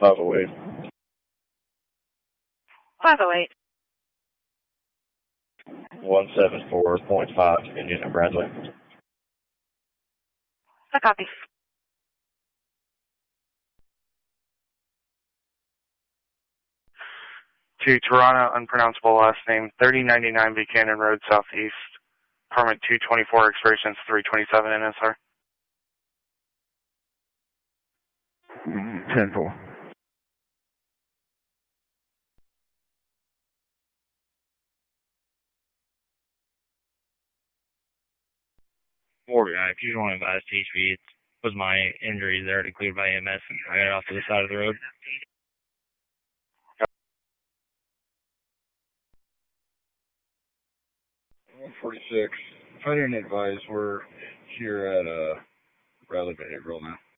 508. 508. 174.5 Indian and Bradley. I copy. To Toronto, unpronounceable last name, 3099 Buchanan Road, Southeast, permit 224, expirations 327 NSR. 10-4. If you want to advise THB, it was my injuries already cleared by EMS, and I got it off to the side of the road. 146. If I didn't advise, we're here at Bradley Behavioral now.